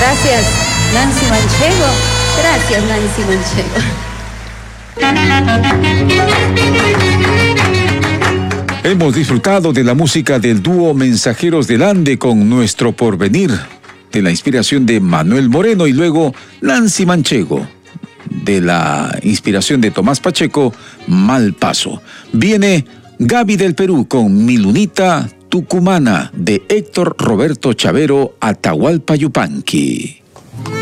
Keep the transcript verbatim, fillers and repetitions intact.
Gracias, Nancy Manchego. Gracias, Nancy Manchego. Hemos disfrutado de la música del dúo Mensajeros del Ande con Nuestro Porvenir, de la inspiración de Manuel Moreno, y luego Nancy Manchego, de la inspiración de Tomás Pacheco, Mal Paso. Viene Gaby del Perú con Mi Lunita Tucumana, de Héctor Roberto Chavero, Atahualpa Yupanqui.